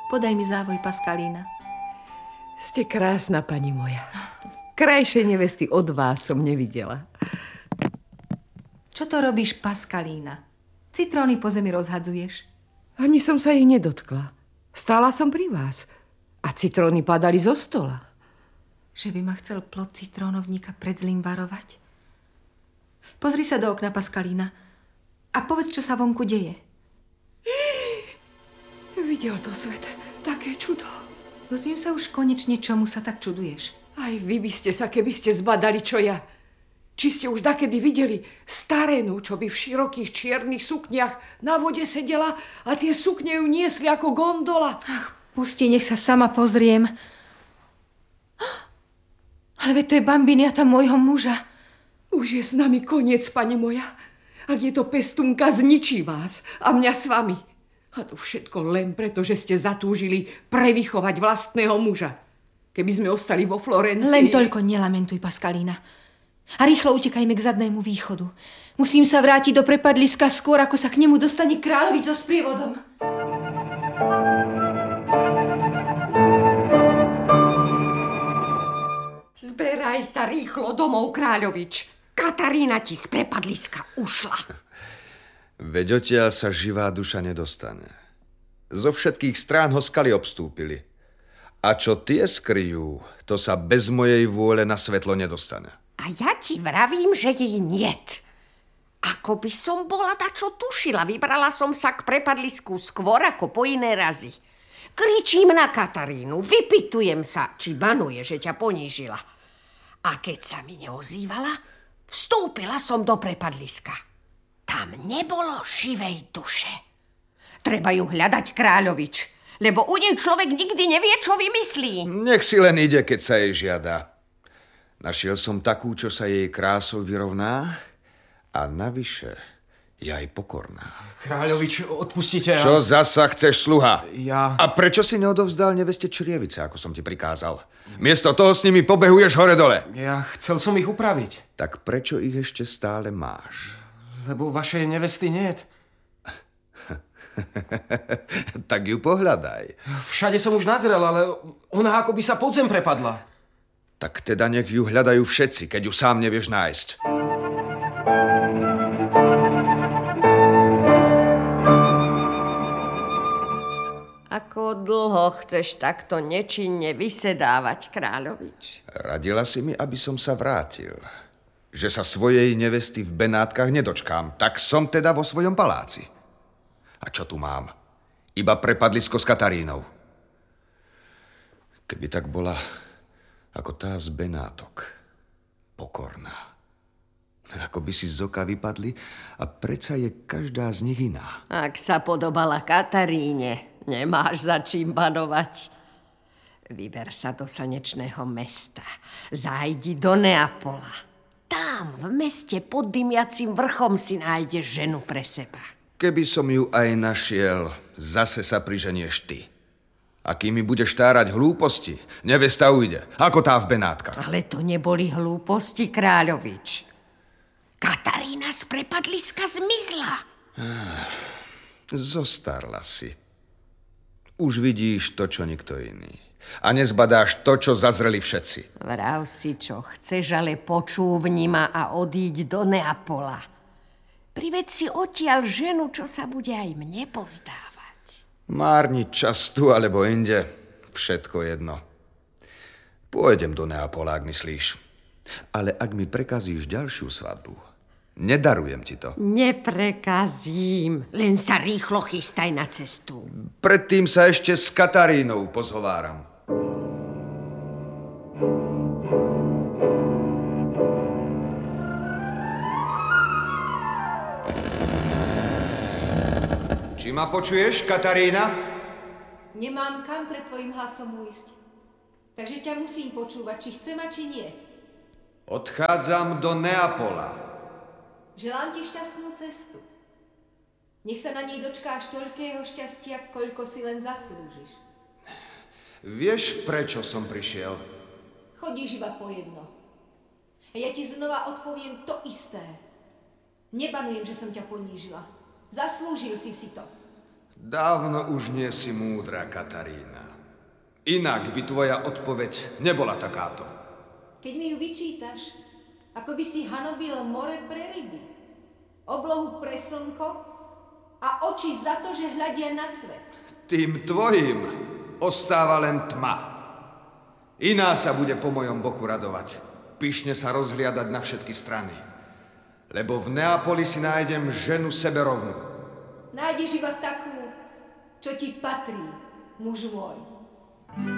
Podaj mi závoj, Paskalína. Ste krásna, pani moja. Krajšej nevesty od vás som nevidela. Čo to robíš, Paskalína? Citróny po zemi rozhadzuješ? Ani som sa ich nedotkla. Stála som pri vás. A citróny padali zo stola. Že by ma chcel plod citrónovníka pred zlým varovať? Pozri sa do okna, Paskalína. A povedz, čo sa vonku deje. Videl to svet. Také čudo. Dozviem sa už konečne, čomu sa tak čuduješ. Aj vy by ste sa, keby ste zbadali, čo ja. Či ste už dakedy videli starénu, čo by v širokých čiernych sukniach na vode sedela a tie sukne ju niesli ako gondola. Ach, pusti, nech sa sama pozriem. Ale veď to je bambiniata môjho muža. Už je s nami koniec, pani moja. Ak je to pestunka, zničí vás a mňa s vami. A to všetko len preto, že ste zatúžili prevychovať vlastného muža. Keby sme ostali vo Florencii... Len toľko nelamentuj, Paskalína. A rýchlo utekajme k zadnému východu. Musím sa vrátiť do prepadliska skôr, ako sa k nemu dostane kráľovič so sprievodom. Zberaj sa rýchlo domov, kráľovič. Katarína ti z prepadliska ušla. Veď odtiaľ sa živá duša nedostane. Zo všetkých strán ho skaly obstúpili. A čo tie skryjú, to sa bez mojej vôle na svetlo nedostane. A ja ti vravím, že jej niet. Ako by som bola dačo tušila, vybrala som sa k prepadlisku skôr ako po iné razy. Kričím na Katarínu, vypytujem sa, či banuje, že ťa ponížila. A keď sa mi neozývala, vstúpila som do prepadliska. Tam nebolo živej duše. Treba ju hľadať, kráľovič, lebo u nej človek nikdy nevie, čo vymyslí. Nech si len ide, keď sa jej žiada. Našiel som takú, čo sa jej krásou vyrovná a navyše je aj pokorná. Kráľovič, odpustite. Čo zasa chceš, sluha? Ja... A prečo si neodovzdal neveste črievice, ako som ti prikázal? Miesto toho s nimi pobehuješ hore-dole. Ja chcel som ich upraviť. Tak prečo ich ešte stále máš? Lebo vašej nevesty niet. Tak ju pohľadaj. Všade som už nazrel, ale ona ako by sa pod zem prepadla. Tak teda nech ju hľadajú všetci, keď ju sám nevieš nájsť. Ako dlho chceš takto nečinne vysedávať, kráľovič? Radila si mi, aby som sa vrátil. Že sa svojej nevesty v Benátkach nedočkám. Tak som teda vo svojom paláci. A čo tu mám? Iba prepadlisko s Katarínou. Keby tak bola ako tá z Benátok. Pokorná. Ako by si z oka vypadli a predsa je každá z nich iná. Ak sa podobala Kataríne, nemáš za čím banovať. Vyber sa do slnečného mesta. Zájdi do Neapola. Tam, v meste pod dymiacím vrchom si nájdeš ženu pre seba. Keby som ju aj našiel, zase sa priženieš ty. A kým mi budeš tárať hlúposti, nevesta ujde, ako tá v Benátkach. Ale to neboli hlúposti, kráľovič. Katarína z prepadliska zmizla. Zostarla si. Už vidíš to, čo nikto iný. A nezbadáš to, čo zazreli všetci. Vrav si, čo chceš, ale počúvni ma a odíď do Neapola. Prived si odtiaľ ženu, čo sa bude aj mne pozdávať. Márniť čas tu alebo inde, všetko jedno. Pôjdem do Neapola, ak myslíš. Ale ak mi prekazíš ďalšiu svadbu, nedarujem ti to. Neprekazím, len sa rýchlo chystaj na cestu. Predtým sa ešte s Katarínou pozhováram. Či ma počuješ, Katarína? Nemám kam pred tvojim hlasom ujsť. Takže ťa musím počúvať, či chcem a či nie. Odchádzam do Neapola. Želám ti šťastnú cestu. Nech sa na nej dočkáš toľkého šťastia, koľko si len zaslúžiš. Vieš, prečo som prišiel? Chodíš iba po jedno. A ja ti znova odpoviem to isté. Nebanujem, že som ťa ponížila. Zaslúžil si to. Dávno už nie si múdra, Katarína. Inak by tvoja odpoveď nebola takáto. Keď mi ju vyčítaš, ako by si hanobil more pre ryby, oblohu pre slnko a oči za to, že hľadia na svet. Tým tvojim ostáva len tma. Iná sa bude po mojom boku radovať, pyšne sa rozhliadať na všetky strany. Lebo v Neapoli si nájdem ženu seberovnú. Nájdeš iba takú, čo ti patrí, muž môj.